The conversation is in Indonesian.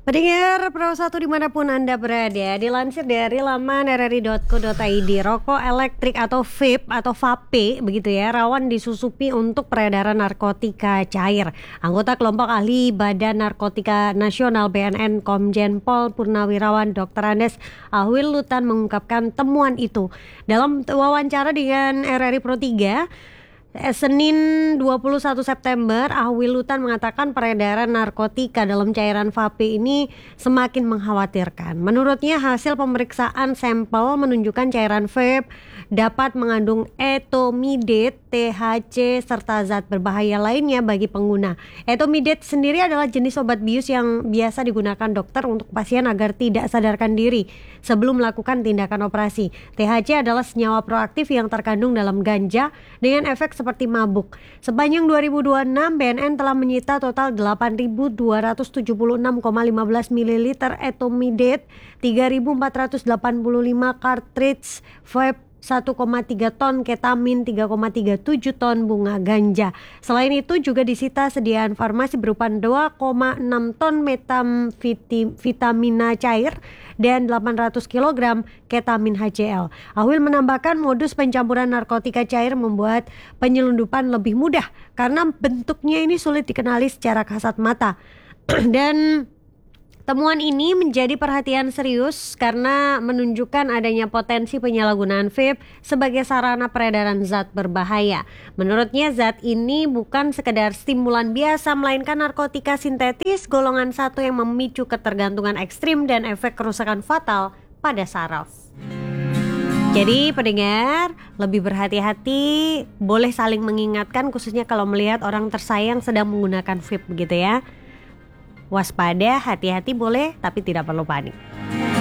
Pendengar Pro 1 dimanapun Anda berada, dilansir dari laman rri.co.id, rokok elektrik atau vape atau vape begitu ya, rawan disusupi untuk peredaran narkotika cair. Anggota kelompok ahli Badan Narkotika Nasional BNN Komjen Pol Purnawirawan Dr. Andes Ahwillutan mengungkapkan temuan itu. Dalam wawancara dengan RRI Pro 3, Senin 21 September, Ahwillutan mengatakan peredaran narkotika dalam cairan vape ini semakin mengkhawatirkan. Menurutnya hasil pemeriksaan sampel menunjukkan cairan vape dapat mengandung etomidate, THC, serta zat berbahaya lainnya bagi pengguna. Etomidate sendiri adalah jenis obat bius yang biasa digunakan dokter untuk pasien agar tidak sadarkan diri sebelum melakukan tindakan operasi. THC adalah senyawa proaktif yang terkandung dalam ganja dengan efek seperti mabuk. Sepanjang 2026, BNN telah menyita total 8.276,15 ml etomidate, 3.485 cartridge vape, 1,3 ton ketamin, 3,37 ton bunga ganja. Selain itu juga disita sediaan farmasi berupa 2,6 ton metamfetamina cair dan 800 kg ketamin HCl. Ahwil menambahkan modus pencampuran narkotika cair membuat penyelundupan lebih mudah karena bentuknya ini sulit dikenali secara kasat mata. Dan temuan ini menjadi perhatian serius karena menunjukkan adanya potensi penyalahgunaan vape sebagai sarana peredaran zat berbahaya. Menurutnya zat ini bukan sekedar stimulan biasa, melainkan narkotika sintetis golongan 1 yang memicu ketergantungan ekstrim dan efek kerusakan fatal pada saraf. Jadi pendengar, lebih berhati-hati, boleh saling mengingatkan khususnya kalau melihat orang tersayang sedang menggunakan vape begitu ya. Waspada, hati-hati boleh, tapi tidak perlu panik.